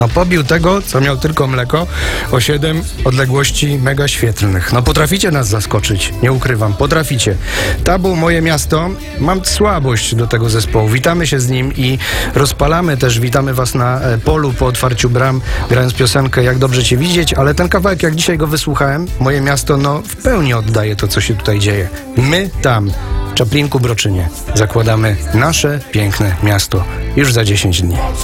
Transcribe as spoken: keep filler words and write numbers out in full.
No, pobił tego, co miał tylko mleko, o siedem odległości mega świetlnych. No potraficie nas zaskoczyć, nie ukrywam, potraficie. Tabu, moje miasto, mam słabość do tego zespołu. Witamy się z nim i rozpalamy też, witamy was na e, polu po otwarciu bram, grając piosenkę Jak dobrze cię widzieć, ale ten kawałek, jak dzisiaj go wysłuchałem, moje miasto, no w pełni oddaje to, co się tutaj dzieje. My tam, w Czaplinku, Broczynie, zakładamy nasze piękne miasto już za dziesięć dni.